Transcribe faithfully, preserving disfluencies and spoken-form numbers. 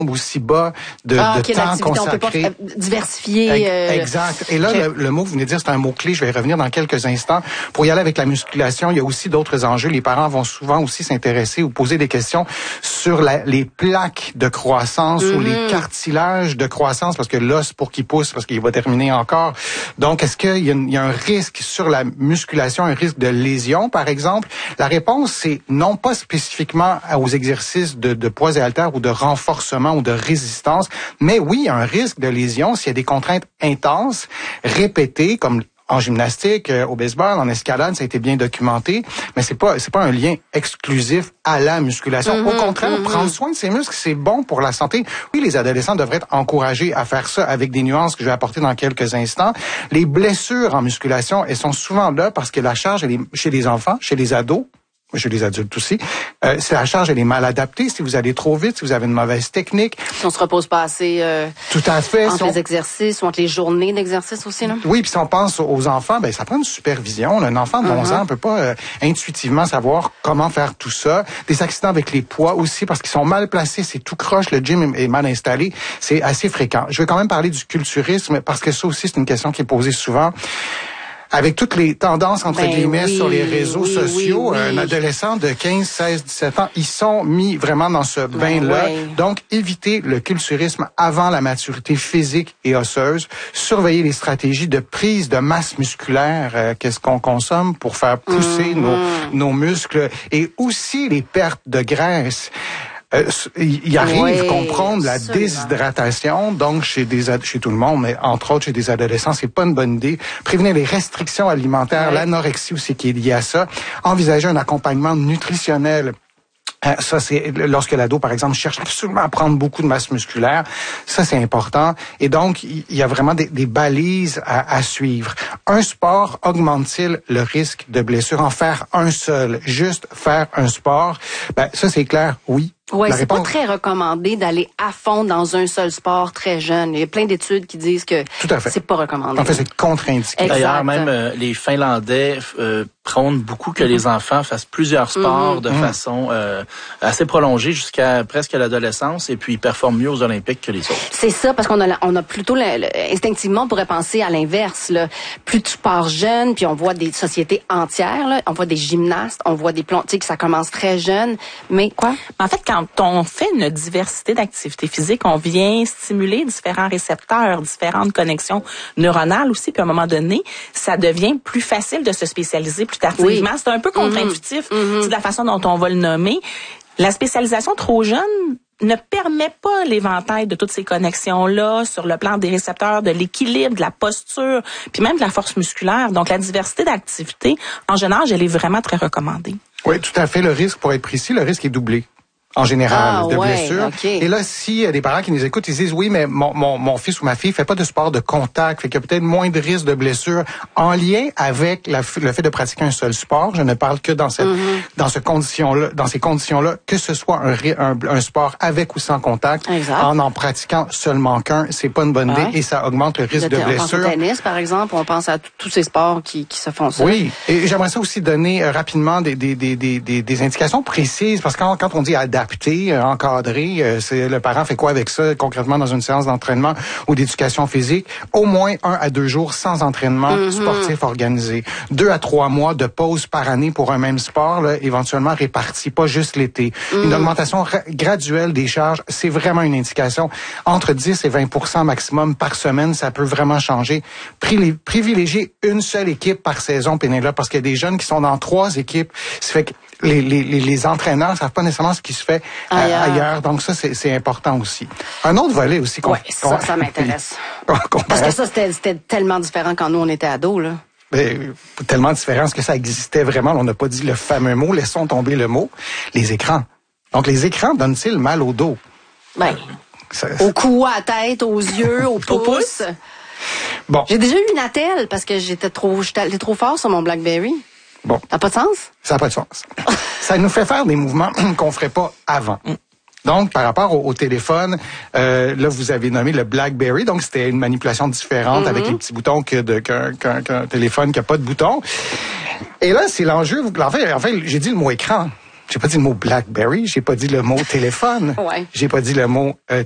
aussi bas de, ah, de okay, temps consacré. On peut pas diversifier. Euh... Exact. Et là, le, le mot que vous venez de dire, c'est un mot-clé. Je vais y revenir dans quelques instants. Pour y aller avec la musculation, il y a aussi d'autres enjeux. Les parents vont souvent aussi s'intéresser ou poser des questions sur la, les plaques de croissance mm-hmm. ou les cartilages de croissance, parce que l'os, pour qu'il pousse, parce qu'il va terminer encore. Donc, est-ce qu'il y a, il y a un risque sur la musculation, un risque de lésion, par exemple? La réponse, c'est non pas spécifiquement aux exercices de, de poids et haltères ou de renforcement ou de résistance, mais oui, il y a un risque de lésion s'il y a des contraintes intenses, répétées, comme en gymnastique, au baseball, en escalade, ça a été bien documenté, mais c'est pas c'est pas un lien exclusif à la musculation. Mm-hmm, Au contraire, mm-hmm. prendre soin de ses muscles, c'est bon pour la santé. Oui, les adolescents devraient être encouragés à faire ça avec des nuances que je vais apporter dans quelques instants. Les blessures en musculation, elles sont souvent là parce que la charge, elle est chez les enfants, chez les ados, chez les adultes aussi. Euh, si la charge, elle est mal adaptée, si vous allez trop vite, si vous avez une mauvaise technique. Si on se repose pas assez euh, tout à fait, entre si on... les exercices ou entre les journées d'exercice aussi, là. Oui, puis si on pense aux enfants, ben ça prend une supervision. Là. Un enfant de onze uh-huh. ans ne peut pas euh, intuitivement savoir comment faire tout ça. Des accidents avec les poids aussi, parce qu'ils sont mal placés, c'est tout croche, le gym est mal installé. C'est assez fréquent. Je vais quand même parler du culturisme, parce que ça aussi, c'est une question qui est posée souvent. Avec toutes les tendances, entre ben guillemets, oui, sur les réseaux oui, sociaux, oui, oui. un adolescent de quinze, seize, dix-sept ans, ils sont mis vraiment dans ce bain-là. Ben oui. Donc, éviter le culturisme avant la maturité physique et osseuse. Surveiller les stratégies de prise de masse musculaire, euh, qu'est-ce qu'on consomme pour faire pousser mm-hmm. nos, nos muscles. Et aussi les pertes de graisse. Euh, il arrive oui, comprendre la absolument. déshydratation, donc chez des chez tout le monde, mais entre autres chez des adolescents, c'est pas une bonne idée. Prévenir les restrictions alimentaires, oui. l'anorexie aussi qui est liée à ça. Envisager un accompagnement nutritionnel. Ça, c'est lorsque l'ado, par exemple, cherche absolument à prendre beaucoup de masse musculaire. Ça, c'est important. Et donc, il y a vraiment des, des balises à, à suivre. Un sport augmente-t-il le risque de blessure? En faire un seul, juste faire un sport, ben ça, c'est clair, oui. Oui, c'est réponse... pas très recommandé d'aller à fond dans un seul sport très jeune. Il y a plein d'études qui disent que c'est pas recommandé. En fait, c'est contre-indiqué. D'ailleurs, même euh, les Finlandais euh, prônent beaucoup que mm-hmm. les enfants fassent plusieurs sports mm-hmm. de mm-hmm. façon euh, assez prolongée jusqu'à presque l'adolescence, et puis ils performent mieux aux Olympiques que les autres. C'est ça, parce qu'on a, on a plutôt, le, le, instinctivement, on pourrait penser à l'inverse. Là. Plus tu pars jeune, puis on voit des sociétés entières, là, on voit des gymnastes, on voit des plombiers, que ça commence très jeune. Mais quoi? En fait, quand Quand on fait une diversité d'activités physiques, on vient stimuler différents récepteurs, différentes connexions neuronales aussi, puis à un moment donné, ça devient plus facile de se spécialiser plus tardivement. Oui. C'est un peu contre-intuitif, mm-hmm. c'est de la façon dont on va le nommer. La spécialisation trop jeune ne permet pas l'éventail de toutes ces connexions-là sur le plan des récepteurs, de l'équilibre, de la posture, puis même de la force musculaire. Donc, la diversité d'activités, en jeune âge, elle est vraiment très recommandée. Oui, tout à fait. Le risque, pour être précis, le risque est doublé. En général, ah, de ouais, blessures. Okay. Et là, s'il y a des parents qui nous écoutent, ils disent, oui, mais mon, mon, mon fils ou ma fille fait pas de sport de contact, fait qu'il y a peut-être moins de risques de blessures en lien avec la, le fait de pratiquer un seul sport. Je ne parle que dans cette, mm-hmm. dans ce condition-là, dans ces conditions-là, que ce soit un, un, un sport avec ou sans contact, exact. en en pratiquant seulement qu'un, c'est pas une bonne idée ouais. et ça augmente le risque le, de on blessure. On pense au tennis, par exemple, on pense à tous ces sports qui, qui se font ça. Oui, et j'aimerais ça aussi donner euh, rapidement des, des, des, des, des, des indications précises, parce que quand, quand on dit adapter, euh, encadré, euh, c'est le parent fait quoi avec ça concrètement dans une séance d'entraînement ou d'éducation physique? Au moins un à deux jours sans entraînement mm-hmm. sportif organisé. Deux à trois mois de pause par année pour un même sport, là, éventuellement réparti, pas juste l'été. Mm. Une augmentation ra- graduelle des charges, c'est vraiment une indication. Entre dix et vingt pour cent maximum par semaine, ça peut vraiment changer. Pri- privilégier une seule équipe par saison, Pénélope, parce qu'il y a des jeunes qui sont dans trois équipes. Ça fait que les, les, les entraîneurs savent pas nécessairement ce qui se fait ailleurs. ailleurs. Donc ça, c'est, c'est important aussi. Un autre volet aussi. Oui, ça, ça m'intéresse. Parce que ça, c'était, c'était tellement différent quand nous, on était ados, là. Ben, tellement différent, parce que ça existait vraiment. On n'a pas dit le fameux mot. Laissons tomber le mot. Les écrans. Donc, les écrans donnent-ils mal au dos? Ben, ça, ça... au cou, à la tête, aux yeux, au pouce. Bon. J'ai déjà eu une attelle parce que j'étais trop, j'étais trop fort sur mon BlackBerry. Bon. Ça n'a pas de sens? Ça n'a pas de sens. Ça nous fait faire des mouvements qu'on ferait pas avant. Donc, par rapport au, au téléphone, euh, là, vous avez nommé le BlackBerry. Donc, c'était une manipulation différente mm-hmm. avec les petits boutons que de, qu'un, qu'un, qu'un téléphone qui n'a pas de boutons. Et là, c'est l'enjeu. En fait, en fait, j'ai dit le mot écran. J'ai pas dit le mot BlackBerry, j'ai pas dit le mot téléphone, ouais. j'ai pas dit le mot euh,